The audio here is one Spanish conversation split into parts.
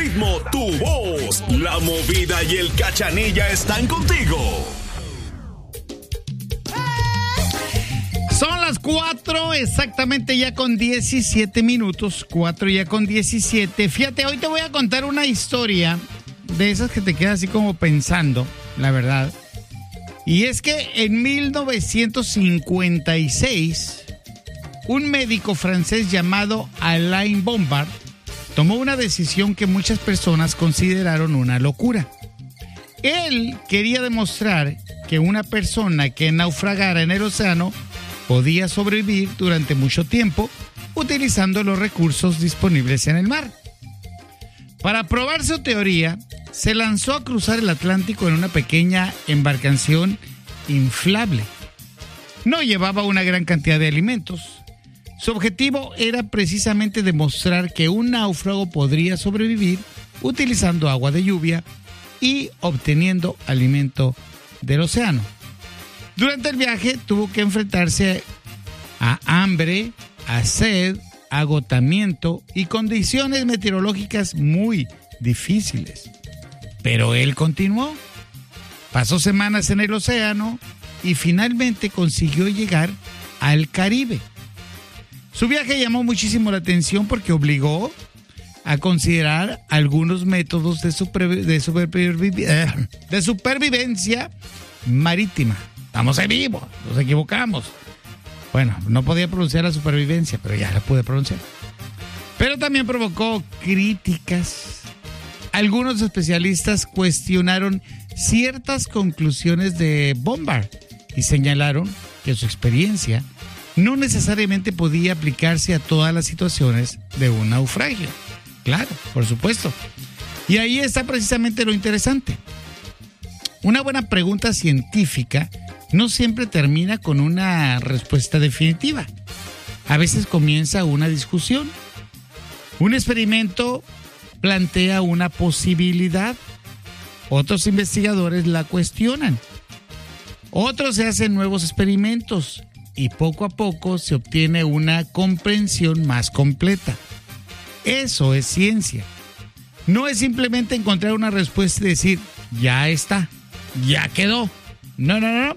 ritmo, tu voz, la movida y el cachanilla están contigo. Son las 4 exactamente ya con 17 minutos. 4 ya con 17. Fíjate, hoy te voy a contar una historia de esas que te quedas así como pensando, la verdad. Y es que en 1956, un médico francés llamado Alain Bombard tomó una decisión que muchas personas consideraron una locura. Él quería demostrar que una persona que naufragara en el océano podía sobrevivir durante mucho tiempo utilizando los recursos disponibles en el mar. Para probar su teoría, se lanzó a cruzar el Atlántico en una pequeña embarcación inflable. No llevaba una gran cantidad de alimentos. Su objetivo era precisamente demostrar que un náufrago podría sobrevivir utilizando agua de lluvia y obteniendo alimento del océano. Durante el viaje tuvo que enfrentarse a hambre, a sed, agotamiento y condiciones meteorológicas muy difíciles. Pero él continuó. Pasó semanas en el océano y finalmente consiguió llegar al Caribe. Su viaje llamó muchísimo la atención porque obligó a considerar algunos métodos de supervivencia marítima. Estamos en vivo, nos equivocamos. Bueno, no podía pronunciar la supervivencia, pero ya la pude pronunciar. Pero también provocó críticas. Algunos especialistas cuestionaron ciertas conclusiones de Bombard y señalaron que su experiencia no necesariamente podía aplicarse a todas las situaciones de un naufragio. Claro, por supuesto. Y ahí está precisamente lo interesante. Una buena pregunta científica no siempre termina con una respuesta definitiva. A veces comienza una discusión. Un experimento plantea una posibilidad. Otros investigadores la cuestionan. Otros se hacen nuevos experimentos y poco a poco se obtiene una comprensión más completa. Eso es ciencia. No es simplemente encontrar una respuesta y decir, ya está, ya quedó. No.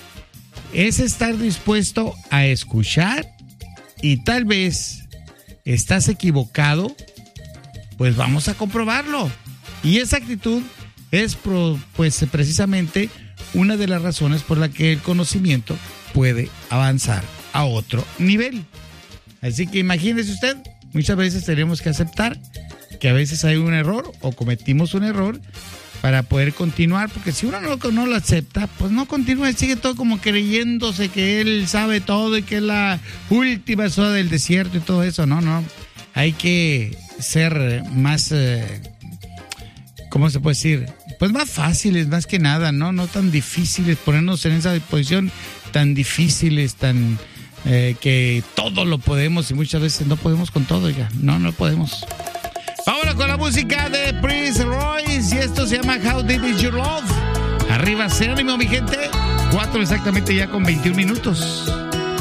Es estar dispuesto a escuchar y tal vez estás equivocado, pues vamos a comprobarlo. Y esa actitud es pues precisamente una de las razones por la que el conocimiento puede avanzar a otro nivel. Así que imagínese usted, muchas veces tenemos que aceptar que a veces hay un error o cometimos un error para poder continuar, porque si uno no lo acepta, pues no continúa y sigue todo como creyéndose que él sabe todo y que es la última soda del desierto y todo eso. No. Hay que ser más, ¿cómo se puede decir? Pues más fáciles, más que nada, no tan difíciles, ponernos en esa posición tan difíciles, tan que todo lo podemos y muchas veces no podemos con todo, ya, no podemos. Ahora con la música de Prince Royce y esto se llama How Deep Is Your Love. Arriba, se ánimo, mi gente. 4 exactamente ya con 21 minutos.